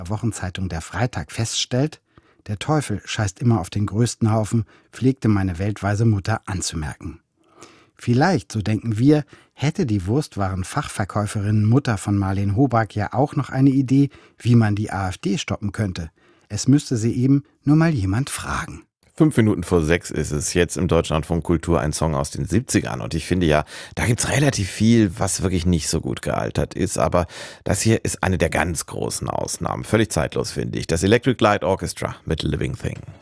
Wochenzeitung Der Freitag feststellt, der Teufel scheißt immer auf den größten Haufen, pflegte meine weltweise Mutter anzumerken. Vielleicht, so denken wir, hätte die Wurstwaren-Fachverkäuferin Mutter von Marleen Hobak ja auch noch eine Idee, wie man die AfD stoppen könnte. Es müsste sie eben nur mal jemand fragen. 5 Minuten vor 6 ist es jetzt im Deutschlandfunk Kultur, ein Song aus den 70ern. Und ich finde ja, da gibt's relativ viel, was wirklich nicht so gut gealtert ist. Aber das hier ist eine der ganz großen Ausnahmen. Völlig zeitlos, finde ich. Das Electric Light Orchestra mit Living Thing.